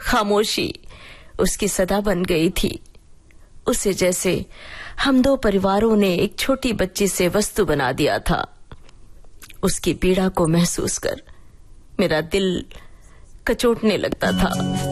खामोशी उसकी सदा बन गई थी। उसे जैसे हम दो परिवारों ने एक छोटी बच्ची से वस्तु बना दिया था। उसकी पीड़ा को महसूस कर मेरा दिल कचोटने लगता था।